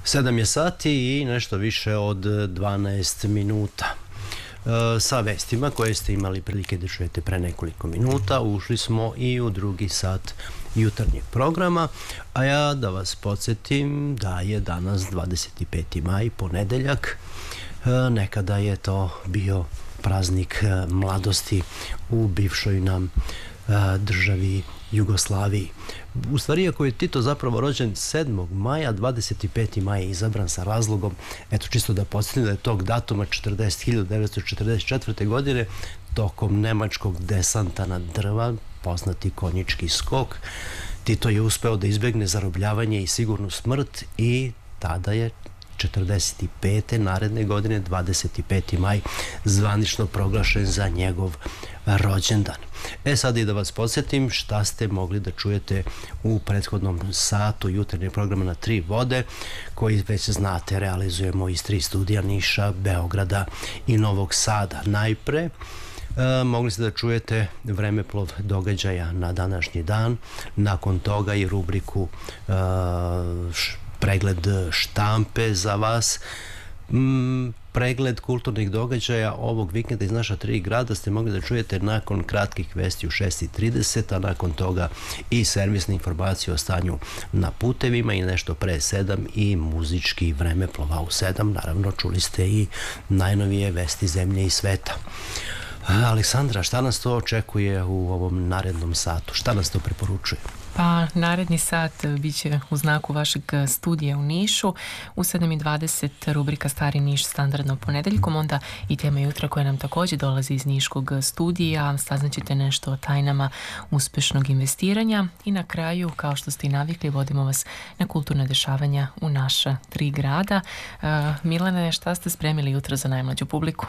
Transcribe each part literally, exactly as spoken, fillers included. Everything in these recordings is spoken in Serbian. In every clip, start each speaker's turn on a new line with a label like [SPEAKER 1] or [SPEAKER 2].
[SPEAKER 1] sedam je sati i nešto više od dvanaest minuta. Sa vestima koje ste imali prilike da čujete pre nekoliko minuta ušli smo i u drugi sat jutarnjeg programa, a ja da vas podsjetim da je danas dvadeset peti maj, ponedeljak. Nekada je to bio praznik mladosti u bivšoj nam državi Jugoslaviji. U stvari, ako je Tito zapravo rođen sedmog maja, dvadeset peti maj je izabran sa razlogom, eto čisto da podsjetim da je tog datuma hiljadu devetsto četrdeset četvrte. godine tokom nemačkog desanta na drva, poznati konjički skok, Tito je uspeo da izbegne zarobljavanje i sigurnu smrt i tada je četrdeset pete naredne godine, dvadeset peti maj, zvanično proglašen za njegov rođendan. E sad i da vas podsjetim šta ste mogli da čujete u prethodnom satu jutarnjeg programa na Tri vode, koji već znate realizujemo iz tri studija Niša, Beograda i Novog Sada. Najpre e, mogli ste da čujete vremeplov događaja na današnji dan, nakon toga i rubriku e, š, pregled štampe za vas. Mm, pregled kulturnih događaja ovog vikenda iz naša tri grada ste mogli da čujete nakon kratkih vesti u šest i trideset, a nakon toga i servisne informacije o stanju na putevima i nešto pre sedam i muzički vremeplova u sedam. Naravno, čuli ste i najnovije vesti zemlje i sveta. Aleksandra, šta nas to očekuje u ovom narednom satu? Šta nas to preporučuje?
[SPEAKER 2] Pa, naredni sat bit će u znaku vašeg studija u Nišu. U sedam i dvadeset rubrika Stari Niš standardno ponedeljkom, onda i tema jutra koja nam također dolazi iz Niškog studija. Saznaćete nešto o tajnama uspešnog investiranja i na kraju, kao što ste i navikli, vodimo vas na kulturne dešavanja u naša tri grada. Uh, Milane, šta ste spremili jutra za najmlađu publiku?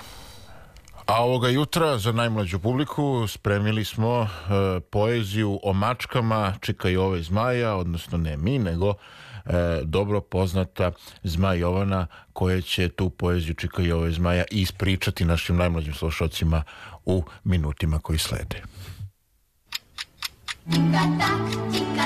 [SPEAKER 3] A ovoga jutra za najmlađu publiku spremili smo e, poeziju o mačkama Čika Jove Zmaja, odnosno ne mi, nego e, dobro poznata Zmaj Jovana, koja će tu poeziju Čika Jove Zmaja ispričati našim najmlađim slušalcima u minutima koji slede.
[SPEAKER 4] Tika tak, tika